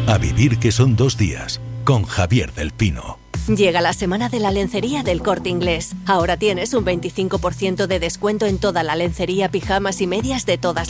A vivir que son 2 días, con Javier del Pino. Llega la semana de la lencería del Corte Inglés. Ahora tienes un 25% de descuento en toda la lencería, pijamas y medias de todas